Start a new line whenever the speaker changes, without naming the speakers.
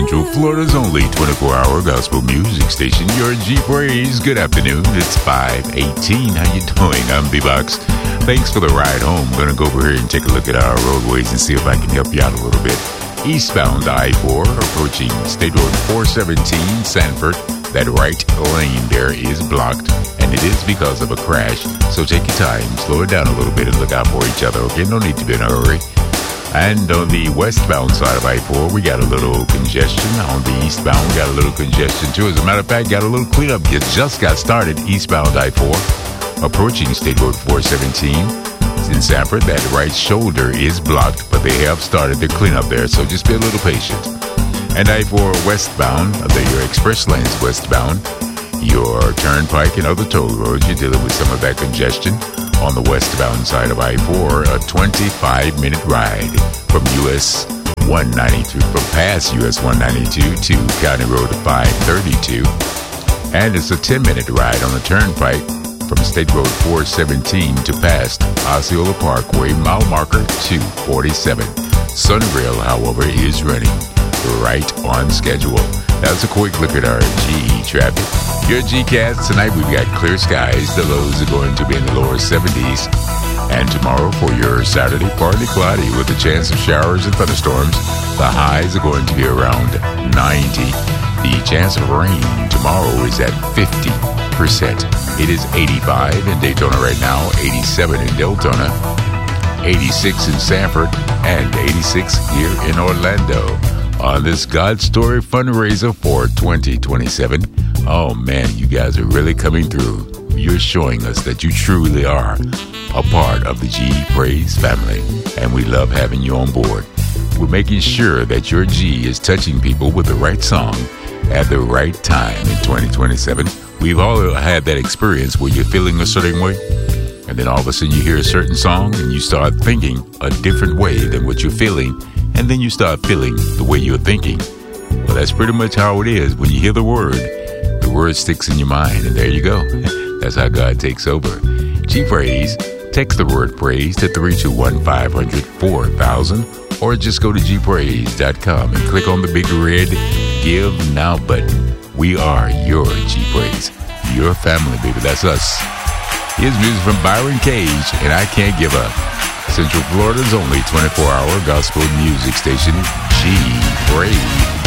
Central Florida's only 24-hour gospel music station, your G Praise. Good afternoon. It's 5:18. How you doing? I'm B-Box. Thanks for the ride home. Gonna go over here and take a look at our roadways and see if I can help you out a little bit. Eastbound I-4 approaching State Road 417 Sanford. That right lane there is blocked, and it is because of a crash. So take your time, slow it down a little bit, and look out for each other. Okay, no need to be in a hurry. And on the westbound side of I-4, we got a little congestion. On the eastbound, we got a little congestion too. As a matter of fact, got a little cleanup. It just got started eastbound I-4, approaching State Road 417. In Sanford, that right shoulder is blocked, but they have started their cleanup there, so just be a little patient. And I-4 westbound, your express lanes westbound, your turnpike and other toll roads, you're dealing with some of that congestion. On the westbound side of I-4, a 25-minute ride from US 192, from past US 192 to County Road 532. And it's a 10-minute ride on the turnpike from State Road 417 to past Osceola Parkway, mile marker 247. Sunrail, however, is running right on schedule. That's a quick look at our GE traffic. Your GCast tonight, we've got clear skies. The lows are going to be in the lower 70s. And tomorrow for your Saturday, partly cloudy with a chance of showers and thunderstorms. The highs are going to be around 90. The chance of rain tomorrow is at 50%. It is 85 in Daytona right now, 87 in Deltona, 86 in Sanford, and 86 here in Orlando. On this God Story fundraiser for 2027. Oh man, you guys are really coming through. You're showing us that you truly are a part of the G Praise family, and we love having you on board. We're making sure that your G is touching people with the right song at the right time in 2027. We've all had that experience where you're feeling a certain way, and then all of a sudden you hear a certain song and you start thinking a different way than what you're feeling, and then you start feeling the way you're thinking. Well, that's pretty much how it is. When you hear the word sticks in your mind, and there you go. That's how God takes over. G-Praise, text the word praise to 321-500-4000, or just go to gpraise.com and click on the big red Give Now button. We are your G-Praise, your family, baby. That's us. Here's music from Byron Cage, and I Can't Give Up. Central Florida's only 24-hour gospel music station, G-Praise.